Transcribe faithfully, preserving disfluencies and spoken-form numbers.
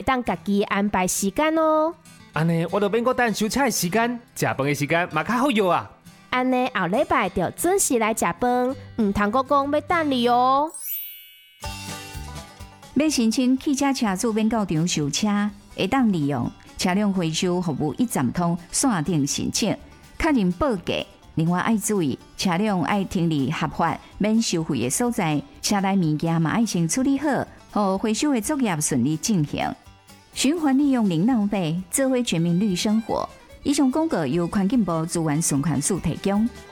当家己安排时间哦。 安尼我就免搁等收车的时间，食饭的时间嘛较好约啊。 安尼后礼拜就准时来食饭，唔通搁讲要等你哦。 要申请汽车车主免到场收车，会当利用车辆回收服务一站通线顶申请，确认报价。另外要注意，车辆要停伫合法免收费的所在，车内物件嘛要先处理好，互回收的作业顺利进行。循环利用零浪费，智慧全民绿生活。以上广告由环境部资源循环署提供。